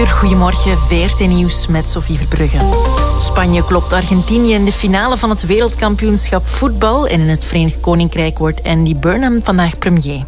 Goedemorgen, VRT Nieuws met Sophie Verbrugge. Spanje klopt Argentinië in de finale van het wereldkampioenschap voetbal en in het Verenigd Koninkrijk wordt Andy Burnham vandaag premier.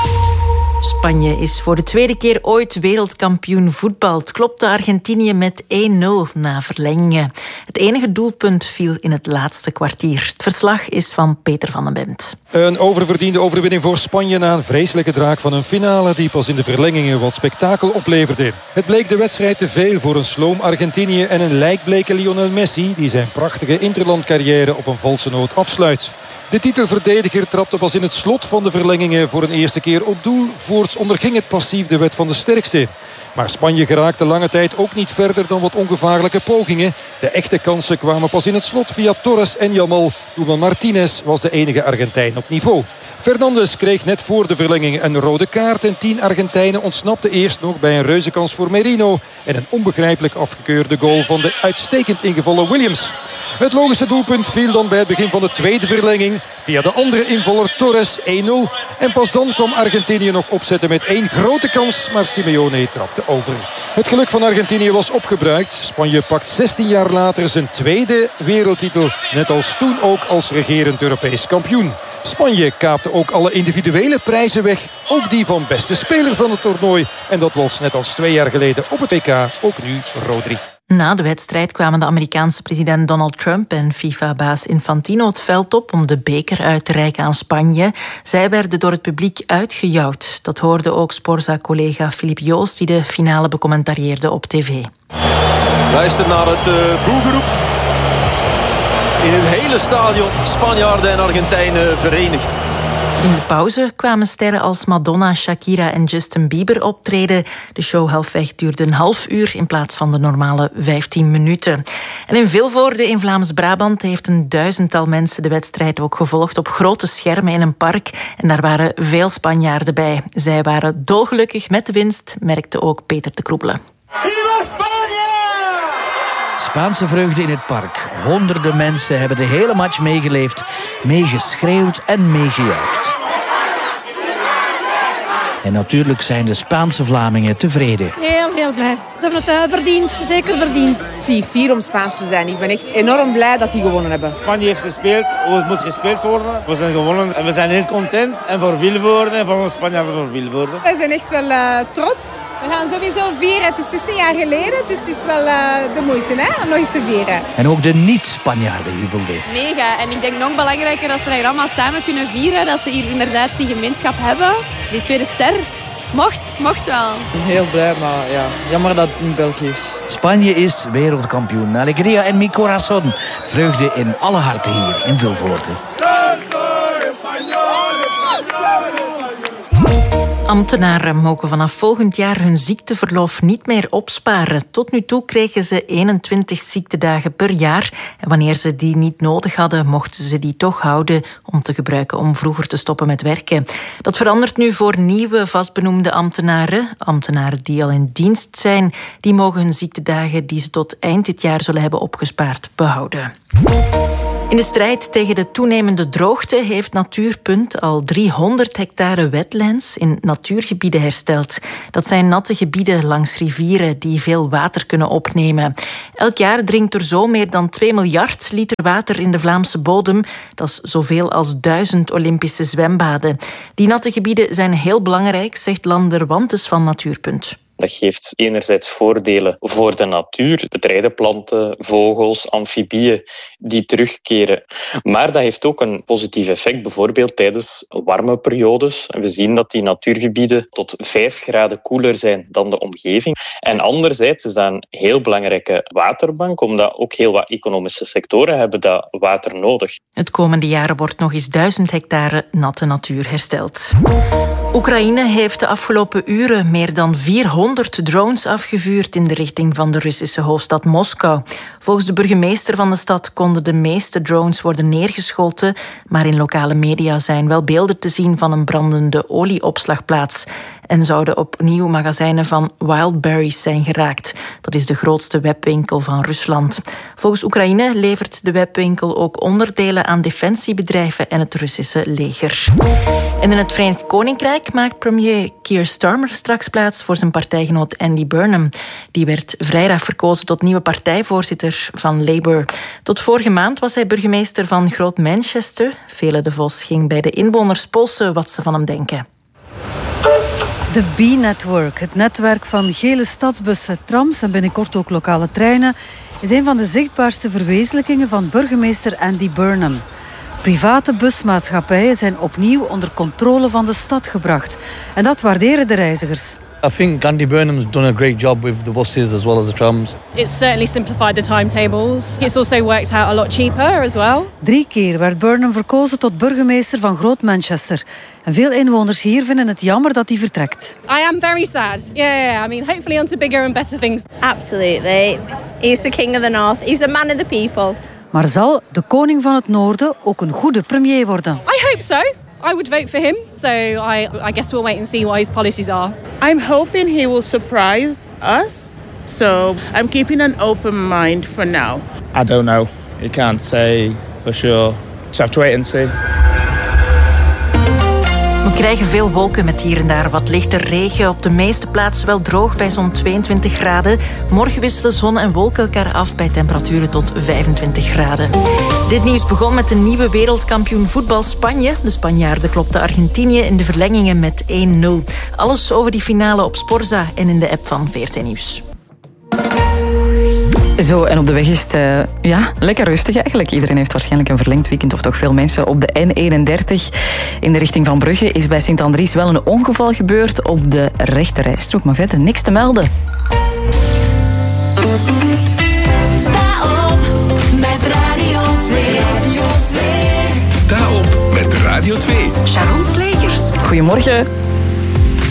Spanje is voor de tweede keer ooit wereldkampioen voetbal. Het klopte Argentinië met 1-0 na verlengingen. Het enige doelpunt viel in het laatste kwartier. Het verslag is van Peter van den Bemt. Een oververdiende overwinning voor Spanje na een vreselijke draak van een finale die pas in de verlengingen wat spektakel opleverde. Het bleek de wedstrijd te veel voor een sloom Argentinië en een lijkbleke Lionel Messi die zijn prachtige interlandcarrière op een valse noot afsluit. De titelverdediger trapte pas in het slot van de verlengingen voor een eerste keer op doel. Voorts onderging het passief de wet van de sterkste. Maar Spanje geraakte lange tijd ook niet verder dan wat ongevaarlijke pogingen. De echte kansen kwamen pas in het slot via Torres en Yamal. Doelman Martinez was de enige Argentijn op niveau. Fernandes kreeg net voor de verlenging een rode kaart en 10 Argentijnen ontsnapten eerst nog bij een reuzenkans voor Merino en een onbegrijpelijk afgekeurde goal van de uitstekend ingevallen Williams. Het logische doelpunt viel dan bij het begin van de tweede verlenging via de andere invaller Torres 1-0. En pas dan kwam Argentinië nog opzetten met 1 grote kans, maar Simeone trapte over. Het geluk van Argentinië was opgebruikt. Spanje pakt 16 jaar later zijn tweede wereldtitel, net als toen ook als regerend Europees kampioen. Spanje kaapte ook alle individuele prijzen weg, ook die van beste speler van het toernooi. En dat was net als 2 jaar geleden op het WK ook nu Rodri. Na de wedstrijd kwamen de Amerikaanse president Donald Trump en FIFA-baas Infantino het veld op om de beker uit te reiken aan Spanje. Zij werden door het publiek uitgejouwd. Dat hoorde ook Sporza-collega Filip Joos, die de finale becommentarieerde op tv. Luister naar het boegeroep. In het hele stadion Spanjaarden en Argentijnen verenigd. In de pauze kwamen sterren als Madonna, Shakira en Justin Bieber optreden. De show halfweg duurde een half uur in plaats van de normale 15 minuten. En in Vilvoorde in Vlaams-Brabant heeft een 1000-tal mensen de wedstrijd ook gevolgd op grote schermen in een park. En daar waren veel Spanjaarden bij. Zij waren dolgelukkig met de winst, merkte ook Peter de Kroebelen. Spaanse vreugde in het park. Honderden mensen hebben de hele match meegeleefd, meegeschreeuwd en meegejuicht. En natuurlijk zijn de Spaanse Vlamingen tevreden. Heel blij. Ze hebben het verdiend, zeker verdiend. Ik zie fier om Spaans te zijn. Ik ben echt enorm blij dat die gewonnen hebben. Spanje heeft gespeeld hoe het moet gespeeld worden. We zijn gewonnen en we zijn heel content. En voor Vilvoorde en voor de Spanjaarden voor Vilvoorde. Wij zijn echt wel trots. We gaan sowieso vieren. Het is 16 jaar geleden, dus het is wel de moeite om nog eens te vieren. En ook de niet-Spanjaarden jubelden. Mega. En ik denk nog belangrijker dat ze hier allemaal samen kunnen vieren. Dat ze hier inderdaad die gemeenschap hebben. Die tweede ster. Mocht wel. Heel blij, maar ja, jammer dat het in België is. Spanje is wereldkampioen. Alegria en mi corazón. Vreugde in alle harten hier in Vilvoorde. Ambtenaren mogen vanaf volgend jaar hun ziekteverlof niet meer opsparen. Tot nu toe kregen ze 21 ziektedagen per jaar. En wanneer ze die niet nodig hadden, mochten ze die toch houden om te gebruiken om vroeger te stoppen met werken. Dat verandert nu voor nieuwe vastbenoemde ambtenaren. Ambtenaren die al in dienst zijn, die mogen hun ziektedagen die ze tot eind dit jaar zullen hebben opgespaard behouden. In de strijd tegen de toenemende droogte heeft Natuurpunt al 300 hectare wetlands in natuurgebieden hersteld. Dat zijn natte gebieden langs rivieren die veel water kunnen opnemen. Elk jaar dringt er zo meer dan 2 miljard liter water in de Vlaamse bodem. Dat is zoveel als 1000 Olympische zwembaden. Die natte gebieden zijn heel belangrijk, zegt Lander Wantes van Natuurpunt. Dat geeft enerzijds voordelen voor de natuur, bedrijdenplanten, vogels, amfibieën die terugkeren. Maar dat heeft ook een positief effect, bijvoorbeeld tijdens warme periodes. We zien dat die natuurgebieden tot 5 graden koeler zijn dan de omgeving. En anderzijds is dat een heel belangrijke waterbank, omdat ook heel wat economische sectoren hebben dat water nodig. Het komende jaren wordt nog eens 1000 hectare natte natuur hersteld. Oekraïne heeft de afgelopen uren meer dan 400 drones afgevuurd in de richting van de Russische hoofdstad Moskou. Volgens de burgemeester van de stad konden de meeste drones worden neergeschoten, maar in lokale media zijn wel beelden te zien van een brandende olieopslagplaats. en zouden opnieuw magazijnen van Wildberries zijn geraakt. Dat is de grootste webwinkel van Rusland. Volgens Oekraïne levert de webwinkel ook onderdelen aan defensiebedrijven en het Russische leger. En in het Verenigd Koninkrijk maakt premier Keir Starmer straks plaats voor zijn partijgenoot Andy Burnham. Die werd vrijdag verkozen tot nieuwe partijvoorzitter van Labour. Tot vorige maand was hij burgemeester van Groot Manchester. Vele de Vos ging bij de inwoners polsen wat ze van hem denken. De B-Network, het netwerk van gele stadsbussen, trams en binnenkort ook lokale treinen, is een van de zichtbaarste verwezenlijkingen van burgemeester Andy Burnham. Private busmaatschappijen zijn opnieuw onder controle van de stad gebracht. En dat waarderen de reizigers. I think Andy Burnham's done a great job with the buses as well as the trams. It's certainly simplified the timetables. It's also worked out a lot cheaper as well. 3 keer werd Burnham verkozen tot burgemeester van Groot Manchester. En veel inwoners hier vinden het jammer dat hij vertrekt. I am very sad. Yeah. I mean, hopefully on to bigger and better things. Absolutely. He's the king of the north. He's a man of the people. Maar zal de koning van het noorden ook een goede premier worden? I hope so. I would vote for him. So I guess we'll wait and see what his policies are. I'm hoping he will surprise us. So I'm keeping an open mind for now. I don't know. You can't say for sure. Just have to wait and see. We krijgen veel wolken met hier en daar wat lichte regen. Op de meeste plaatsen wel droog bij zo'n 22 graden. Morgen wisselen zon en wolken elkaar af bij temperaturen tot 25 graden. Dit nieuws begon met de nieuwe wereldkampioen voetbal Spanje. De Spanjaarden klopten Argentinië in de verlengingen met 1-0. Alles over die finale op Sporza en in de app van VRT Nieuws. Zo, en op de weg is het lekker rustig eigenlijk. Iedereen heeft waarschijnlijk een verlengd weekend, of toch veel mensen. Op de N31 in de richting van Brugge is bij Sint-Andries wel een ongeval gebeurd op de rechte rijstrook. Maar verder niks te melden. Sta op met Radio 2. Sta op met Radio 2. Sharon Slegers. Goedemorgen.